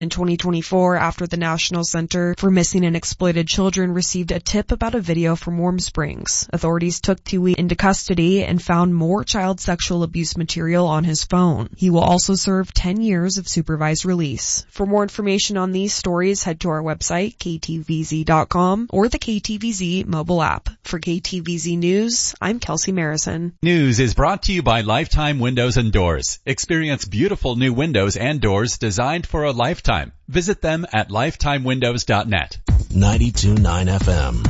In 2024, after the National Center for Missing and Exploited Children received a tip about a video from Warm Springs, authorities took Tuohy into custody and found more child sexual abuse material on his phone. He will also serve 10 years of supervised release. For more information on these stories, head to our website, ktvz.com, or the KTVZ mobile app. For KTVZ News, I'm Kelsey Marison. News is brought to you by Lifetime Windows and Doors. Experience beautiful new windows and doors designed for a lifetime. Visit them at lifetimewindows.net. 92.9 FM.